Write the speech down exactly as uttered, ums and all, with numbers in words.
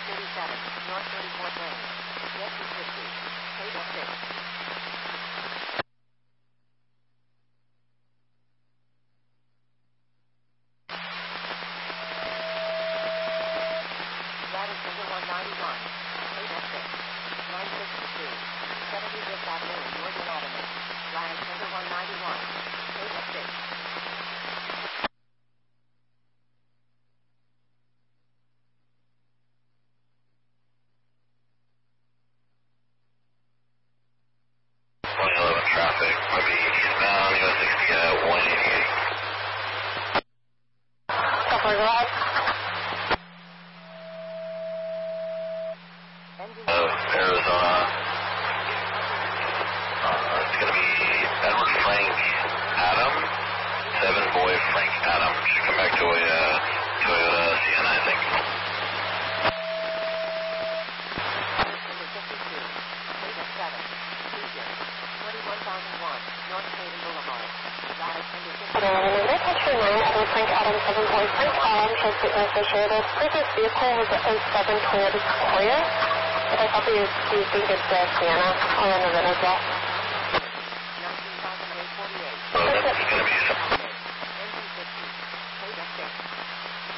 thirty-seven, North thirty-fourth Lane. Get two fifty. Table six. Radisson one ninety-one. Table six. nine sixty-two. seventy-fifth Avenue, Northern Avenue. Radisson one ninety-one. Table six. twenty eleven traffic, maybe eastbound, U S sixty at one eighty-eight. Couple of drive. Of Arizona. Uh, it's going to be Edward Frank Adam, seven boy Frank Adam. Should come back to a uh, Toyota Sienna, I think. Number fifty-two. Table seven. Fusion. twenty-one thousand one. North Hayden Boulevard. Radisson Good morning. May I touch your name? Edward Frank Adam, seven boy Frank Adam, transit associated. Previous vehicle was the oh seven Toyota Sequoia. But I thought you, you think it's the Sienna. I'll run the VIN as well.